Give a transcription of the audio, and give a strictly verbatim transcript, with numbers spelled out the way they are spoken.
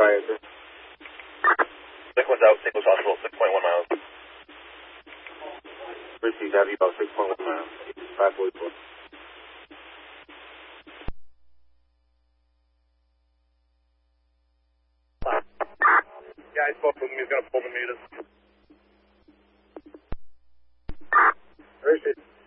answer. Six one's out, St. Louis Hospital, six point one miles. Received, have you about six point one miles. five forty-four. Yeah, I spoke with him. He's going to pull the meters. Appreciate it.